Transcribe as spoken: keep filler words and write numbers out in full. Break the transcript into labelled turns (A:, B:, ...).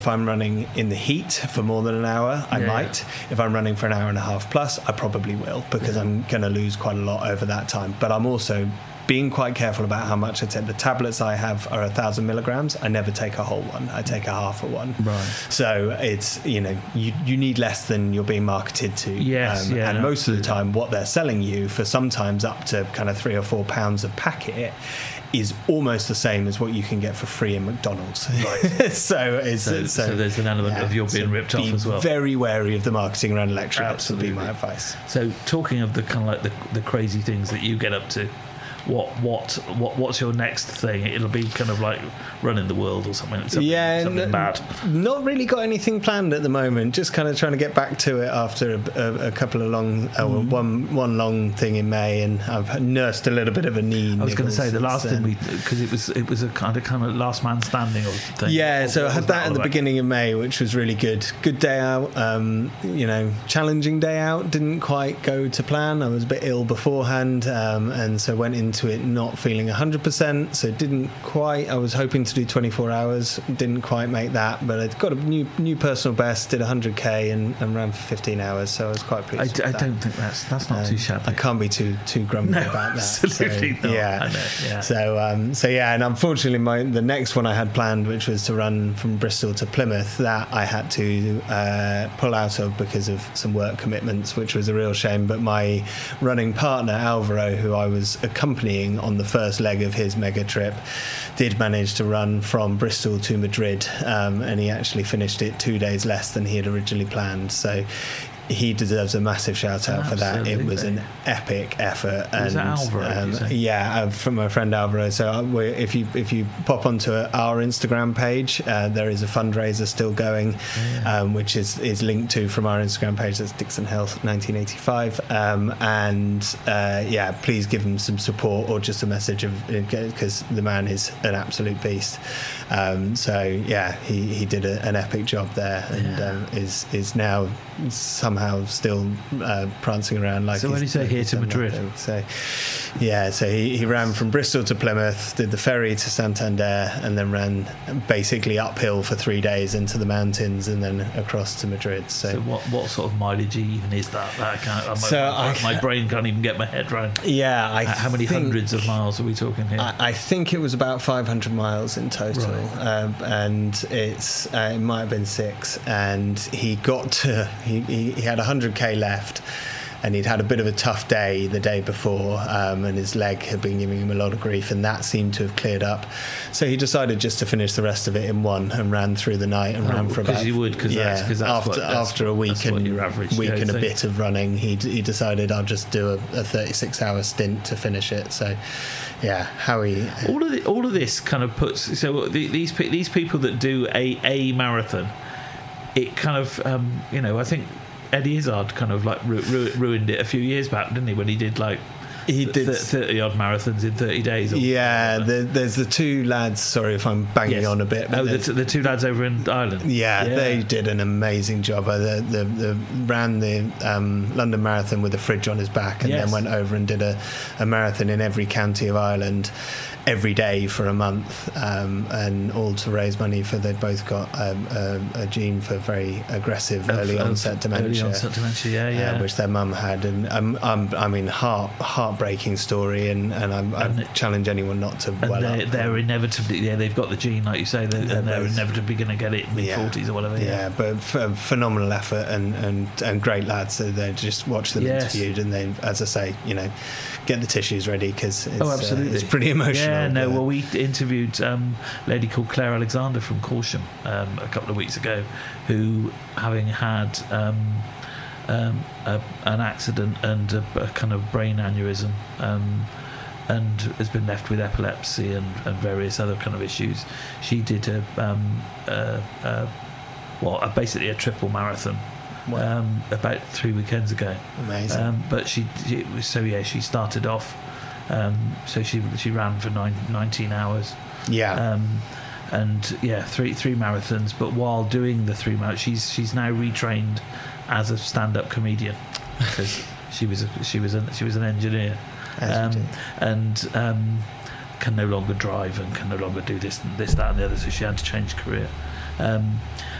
A: If I'm running in the heat for more than an hour, I
B: Yeah,
A: might. If I'm running for an hour and a half plus, I probably will, because
B: Yeah.
A: I'm going to lose quite a lot over that time. But I'm also being quite careful about how much I take. The tablets I have are a thousand milligrams. I never take a whole one. I take a half a one.
B: Right.
A: So it's, you know, you, you need less than you're being marketed to.
B: Yes, yeah,
A: and most of the
B: absolutely.
A: time, what they're selling you for sometimes up to kind of three or four pounds a packet is almost the same as what you can get for free in McDonald's.
B: Right.
A: so it's
B: So,
A: so,
B: so there's an element
A: yeah,
B: of you're being
A: so
B: ripped
A: be
B: off as well.
A: Very wary of the marketing around electrolytes would be my
B: Absolutely.
A: advice.
B: So talking of the kind of like the, the crazy things that you get up to, what what what what's your next thing? It'll be kind of like running the world or something. something
A: yeah,
B: something
A: n-
B: mad.
A: Not really got anything planned at the moment. Just kind of trying to get back to it after a, a, a couple of long, uh,
B: Mm.
A: one one long thing in May, and I've nursed a little bit of a knee.
B: I was going to say the last thing
A: we.
B: we because it was it was a kind of kind of last man standing or thing.
A: Yeah,
B: What-
A: so I
B: what
A: had
B: was
A: that at
B: all
A: the
B: about?
A: beginning of May, which was really good. Good day out, um, you know, challenging day out. Didn't quite go to plan. I was a bit ill beforehand, um, and so went into it not feeling one hundred percent. So didn't quite. I was hoping to do twenty-four hours. Didn't quite make that, but I got a new new personal best. Did one hundred k and, and ran for fifteen hours. So I was quite
B: I,
A: pleased.
B: d- I
A: with that.
B: don't think that's that's not
A: Um,
B: too shabby.
A: I can't be too too grumpy
B: No,
A: about that.
B: absolutely
A: so,
B: not.
A: Yeah,
B: I know, yeah.
A: So um, so yeah, and unfortunately, my the next one I had planned, which was to run from Bristol to Plymouth, that I had to uh, pull out of because of some work commitments, which was a real shame. But my running partner Alvaro, who I was accompanying on the first leg of his mega trip, did manage to run from Bristol to Madrid, um, and he actually finished it two days less than he had originally planned. So he deserves a massive shout out for that. It was an epic effort.
B: Was
A: and
B: that Alvaro,
A: um,
B: did you say?
A: yeah, uh, from my friend Alvaro. So uh, we're, if you if you pop onto our Instagram page, uh, there is a fundraiser still going,
B: Yeah.
A: um, which is is linked to from our Instagram page. That's Dixon Health nineteen eighty-five, um, and uh, yeah, please give him some support or just a message of, because the man is an absolute beast. Um, so yeah, he, he did a, an epic job there, and
B: Yeah.
A: um, is is now somehow still uh, prancing around like.
B: So when
A: he's-
B: you say here
A: he's
B: to
A: done
B: Madrid?
A: nothing. So yeah, so he, he ran from Bristol to Plymouth, did the ferry to Santander, and then ran basically uphill for three days into the mountains, and then across to Madrid. So,
B: So what what sort of mileage even is that? That can't, my,
A: So
B: my,
A: I-
B: my brain can't even get my head around.
A: yeah, I
B: How many
A: think-
B: hundreds of miles are we talking here?
A: I, I think it was about five hundred miles in total,
B: Right.
A: um, and it's uh, it might have been six. And he got to he, he, he had one hundred k left, and he'd had a bit of a tough day the day before, um, and his leg had been giving him a lot of grief, and that seemed to have cleared up. So he decided just to finish the rest of it in one, and ran through the night and
B: Oh,
A: ran for
B: because
A: about
B: you would, 'cause
A: yeah,
B: that's- 'cause that's
A: after
B: what- that's-
A: after a week
B: that's what
A: and
B: your average
A: week
B: goes
A: and a
B: thing.
A: bit of running, he he decided I'll just do a, a thirty-six hour stint to finish it. So yeah, how he
B: all of the, all of this kind of puts so the, these pe- these people that do a a marathon, it kind of um, you know I think Eddie Izzard kind of like ru- ru- ruined it a few years back, didn't he? When he did like
A: he did.
B: th- thirty odd marathons in thirty days. Or
A: Yeah, the, there's the two lads. Sorry if I'm banging
B: Yes.
A: on a bit. But
B: Oh, the,
A: there's-
B: t- the two lads over in Ireland.
A: yeah, they did an amazing job. Uh, The, the, the ran the um, London Marathon with a fridge on his back, and
B: Yes.
A: then went over and did a, a marathon in every county of Ireland every day for a month, um, and all to raise money for. They'd both got um, a, a gene for very aggressive
B: Of-
A: early
B: of
A: onset dementia.
B: Early onset dementia. Yeah, yeah.
A: Uh, which their mum had, and um, um, I mean, heart heartbreaking story, and and I'm, I
B: And it-
A: challenge anyone not to.
B: and
A: well
B: they're,
A: up.
B: they're inevitably, yeah, they've got the gene, like you say, they're,
A: They're
B: and they're
A: both-
B: inevitably going to get it in mid forties or whatever.
A: Yeah, but f- phenomenal effort and, and, and great lads. So they just watch them
B: Yes.
A: interviewed, and they, as I say, you know, get the tissues ready because it's,
B: Oh, absolutely.
A: uh, it's pretty emotional.
B: Yeah, no.
A: but-
B: Well, we interviewed um, a lady called Claire Alexander from Corsham um, a couple of weeks ago, who, having had um, um, a, an accident and a, a kind of brain aneurysm, um, and has been left with epilepsy and, and various other kind of issues, she did a, um, a, a well, a, basically a triple marathon.
A: Wow.
B: Um, about three weekends ago.
A: Amazing.
B: Um, but she, she was so yeah, she started off. Um, so she she ran for nine, nineteen hours.
A: yeah.
B: Um, and yeah, three three marathons. But while doing the three marathons, she's she's now retrained as a stand-up comedian because she was a, she was a, she was an engineer,
A: As you
B: um, and um, can no longer drive and can no longer do this and this that and the other. So she had to change career. Um,